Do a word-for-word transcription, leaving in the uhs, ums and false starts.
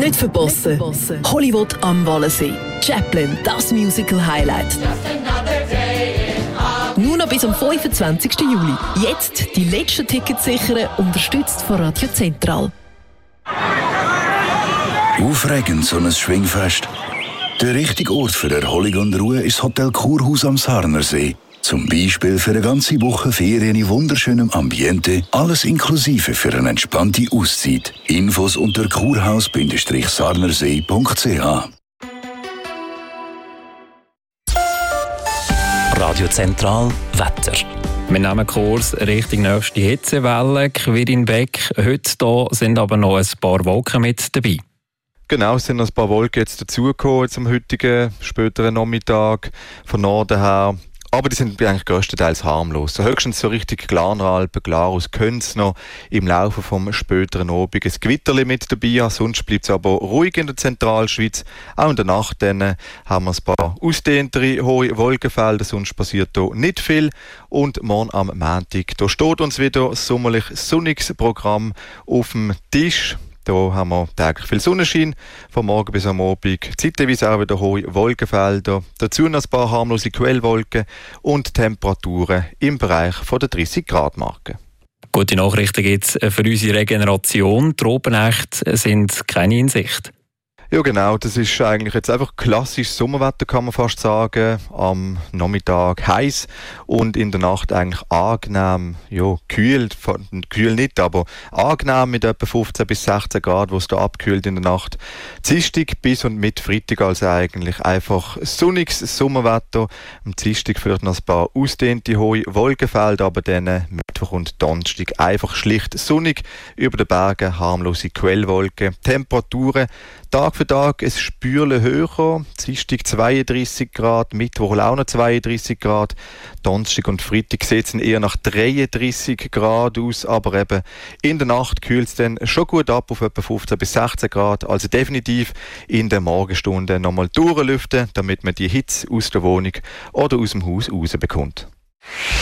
Nicht verpassen. Hollywood am Wallensee. Chaplin, das Musical-Highlight. Nur noch bis am fünfundzwanzigsten Juli. Jetzt die letzten Tickets sichern, unterstützt von Radio Zentral. Aufregend, so ein Schwingfest. Der richtige Ort für Erholung und Ruhe ist das Hotel Kurhaus am Sarnersee. Zum Beispiel für eine ganze Woche Ferien in wunderschönem Ambiente, alles inklusive für eine entspannte Auszeit. Infos unter kurhaus Sarnersee punkt c h. Radio Zentral Wetter. Wir nehmen Kurs Richtung nächste Hitzewelle, Quirinbeck. Heute da sind aber noch ein paar Wolken mit dabei. Genau, es sind noch ein paar Wolken jetzt dazugekommen zum heutigen, späteren Nachmittag von Norden her. Aber die sind eigentlich grösstenteils harmlos. So höchstens so richtig Glarneralpen, Glarus könnte es noch im Laufe vom späteren Abend ein Gewitterli mit dabei haben. Sonst bleibt es aber ruhig in der Zentralschweiz. Auch in der Nacht dann haben wir ein paar ausdehntere, hohe Wolkenfelder. Sonst passiert hier nicht viel. Und morgen am Montag, da steht uns wieder ein sommerlich sonniges Programm auf dem Tisch. Da haben wir täglich viel Sonnenschein, von morgen bis am Abend. Zeitweise auch wieder hohe Wolkenfelder. Dazu noch ein paar harmlose Quellwolken und Temperaturen im Bereich von der dreißig Grad Marke. Gute Nachrichten gibt es für unsere Regeneration. Tropenächte sind keine in Sicht. Ja genau, das ist eigentlich jetzt einfach klassisches Sommerwetter, kann man fast sagen. Am Nachmittag heiß und in der Nacht eigentlich angenehm, ja, kühl, kühl nicht, aber angenehm mit etwa fünfzehn bis sechzehn Grad, wo es da abkühlt in der Nacht. Dienstag bis und mit Freitag also eigentlich einfach sonniges Sommerwetter. Am Dienstag vielleicht noch ein paar ausdehnte hohe Wolkenfelder, aber dann Mittwoch und Donnerstag einfach schlicht sonnig, über den Bergen harmlose Quellwolken, Temperaturen Tag für Tag ein Spürchen höher. Dienstag zweiunddreißig Grad, Mittwoch auch noch zweiunddreißig Grad. Donnerstag und Freitag sieht es eher nach dreiunddreißig Grad aus, aber eben in der Nacht kühlt es dann schon gut ab auf etwa fünfzehn bis sechzehn Grad. Also definitiv in der Morgenstunde nochmal durchlüften, damit man die Hitze aus der Wohnung oder aus dem Haus rausbekommt.